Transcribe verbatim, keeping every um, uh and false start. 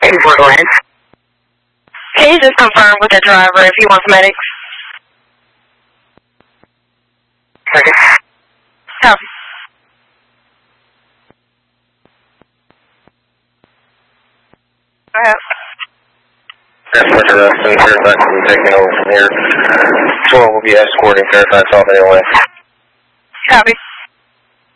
Can you just confirm with the driver if he wants medics? Okay. Copy. Go ahead. That's much arrest and Fairfax will be taking over from here. twelve will be escorting Fairfax off anyway. Copy.